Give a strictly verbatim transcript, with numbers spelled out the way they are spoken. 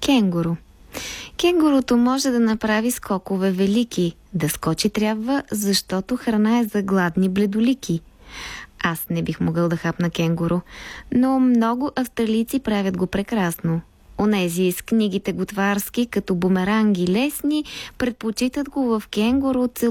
Кенгуру. Кенгурото може да направи скокове велики. Да скочи трябва, защото храна е за гладни бледолики. Аз не бих могъл да хапна кенгуру, но много австралийци правят го прекрасно. Онези с книгите готварски, като бумеранги лесни, предпочитат го в кенгуру